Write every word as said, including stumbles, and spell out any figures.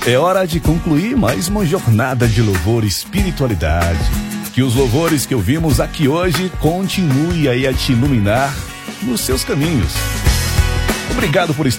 É hora de concluir mais uma jornada de louvor e espiritualidade. Que os louvores que ouvimos aqui hoje continuem aí a te iluminar nos seus caminhos. Obrigado por estar